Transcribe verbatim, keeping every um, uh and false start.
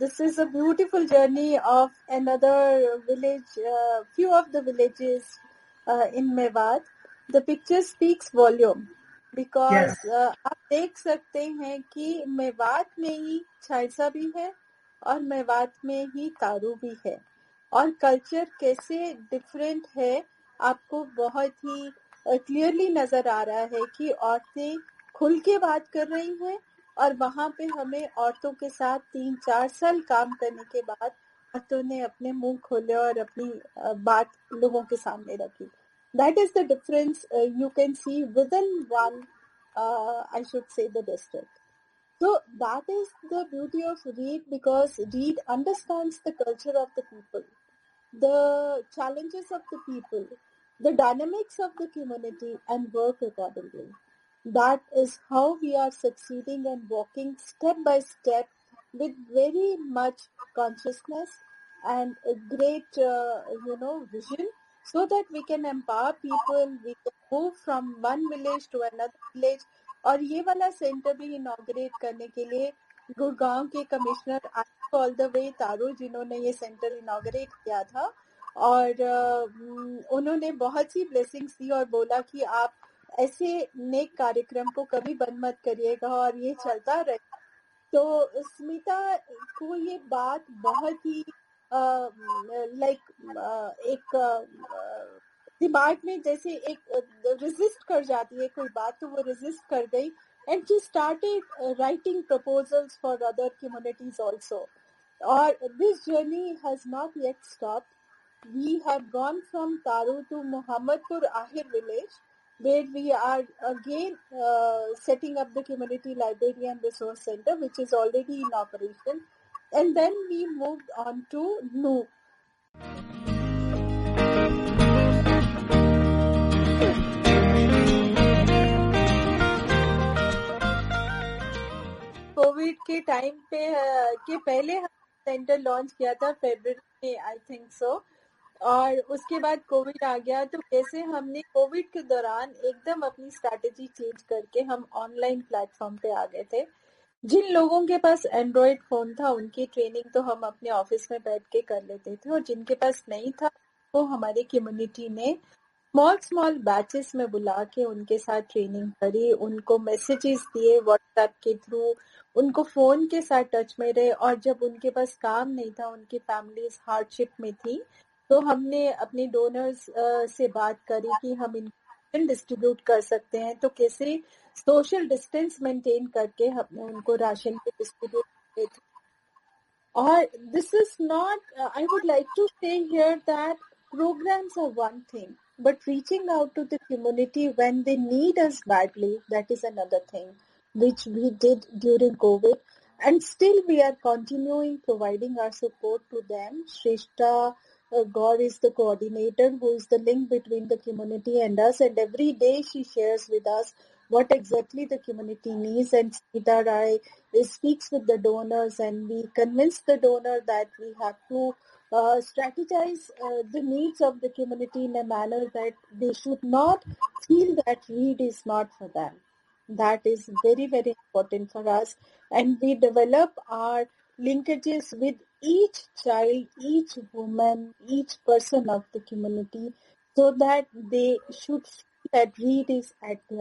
this is a beautiful journey of another village, uh, few of the villages uh, in Mewat. The picture speaks volume because Yes. uh, आप देख सकते हैं कि मेवात में ही छाइसा भी है और मेवात में ही तारू भी है और कल्चर कैसे डिफरेंट है आपको बहुत ही क्लियरली नजर आ रहा है कि औरतें खुल के बात कर रही हैं और वहाँ पे हमें औरतों के साथ तीन चार साल काम करने के बाद औरतों ने अपने मुंह खोले और अपनी बात लोगों के सामने रखी. That is the difference uh, you can see within one, uh, I should say, the district. So that is the beauty of Reed because Reed understands the culture of the people, the challenges of the people, the dynamics of the community and work accordingly. That is how we are succeeding and walking step by step with very much consciousness and a great, uh, you know, vision so that we can empower people, we can move from one village to another village. और ये वाला centre भी inaugurate करने के लिए गुड़गांव के commissioner all the way तारू जिन्होंने ये सेंटर इनॉग्रेट किया था और uh, उन्होंने बहुत सी ब्लेसिंग्स दी और बोला कि आप ऐसे नेक कार्यक्रम को कभी बंद मत करिएगा और ये चलता रहे. तो स्मिता को ये बात बहुत ही लाइक एक दिमाग में जैसे एक रेजिस्ट कर जाती है कोई बात तो वो रेजिस्ट कर गई and she started uh, writing proposals for other communities also. Or this journey has not yet stopped. We have gone from Taru to Muhammadpur Ahir village, where we are again uh, setting up the community library and resource center, which is already in operation. And then we moved on to Nu. Covid के time पे के पहले हम centre launch किया था फरवरी में I think so और उसके बाद कोविड आ गया तो कैसे हमने कोविड के दौरान एकदम अपनी स्ट्रैटेजी चेंज करके हम ऑनलाइन प्लेटफॉर्म पे आ गए थे. जिन लोगों के पास एंड्रॉइड फोन था उनकी ट्रेनिंग तो हम अपने ऑफिस में बैठ के कर लेते थे और जिनके पास नहीं था वो हमारी कम्युनिटी ने स्मॉल स्मॉल बैचेस में बुला के उनके साथ ट्रेनिंग करी, उनको मैसेजेस दिए व्हाट्सएप के थ्रू, उनको फोन के साथ टच में रहे और जब उनके पास काम नहीं था, उनकी फैमिलीज हार्डशिप में थी तो हमने अपने डोनर्स से बात करी कि हम इनको डिस्ट्रीब्यूट कर सकते हैं तो कैसे सोशल डिस्टेंस मेंटेन करके हमने उनको राशन के डिस्ट्रीब्यूट किए थे. और this is not I would like to से here that programs are one thing, but reaching out to the community when they need us badly, that is another thing, which we did during COVID. And still we are continuing providing our support to them. Shrishta uh, Gaur is the coordinator who is the link between the community and us, and every day she shares with us what exactly the community needs, and Smita Rai speaks with the donors and we convince the donor that we have to Uh, strategize uh, the needs of the community in a manner that they should not feel that Reed is not for them. That is very, very important for us. And we develop our linkages with each child, each woman, each person of the community so that they should feel that Reed is at their